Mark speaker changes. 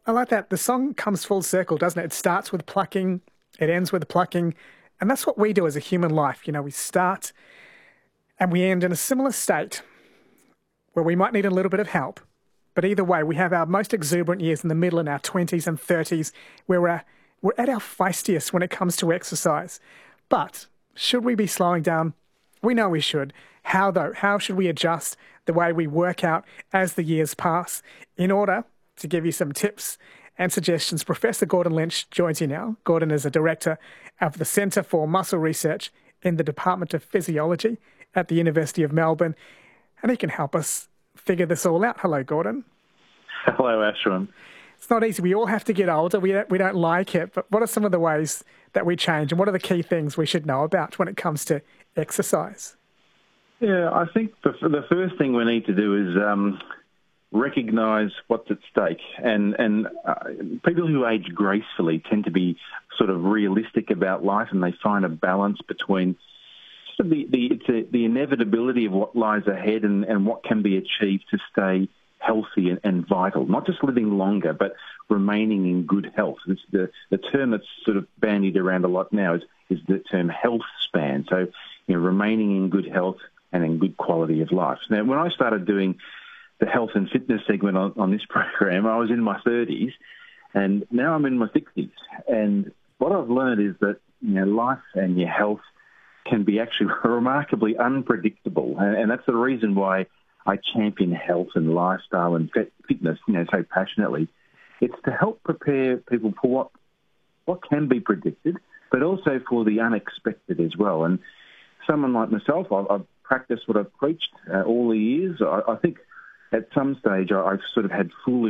Speaker 1: I like that. The song comes full circle, doesn't it? It starts with plucking, it ends with plucking. And that's what we do as a human life. You know, we start and we end in a similar state where we might need a little bit of help. But either way, we have our most exuberant years in the middle, in our 20s and 30s, where we're at our feistiest when it comes to exercise. But should we be slowing down? We know we should. How, though? How should we adjust the way we work out as the years pass? In order to give you some tips and suggestions, Professor Gordon Lynch joins you now. Gordon is a director of the Centre for Muscle Research in the Department of Physiology at the University of Melbourne, and he can help us figure this all out. Hello, Gordon.
Speaker 2: Hello, Ashwin.
Speaker 1: It's not easy. We all have to get older. We don't like it. But what are some of the ways that we change, and what are the key things we should know about when it comes to exercise?
Speaker 2: Yeah, I think the first thing we need to do is recognise what's at stake. And people who age gracefully tend to be sort of realistic about life, and they find a balance between sort of the inevitability of what lies ahead and what can be achieved to stay healthy and vital, not just living longer, but remaining in good health. It's the term that's sort of bandied around a lot now is the term health span. So, remaining in good health and in good quality of life. Now, when I started doing the health and fitness segment on this program, I was in my 30s, and now I'm in my 60s. And what I've learned is that, life and your health can be actually remarkably unpredictable. And that's the reason why I champion health and lifestyle and fitness, so passionately. It's to help prepare people for what can be predicted, but also for the unexpected as well. And someone like myself, I've practiced what I've preached all the years. I think at some stage I've sort of had foolish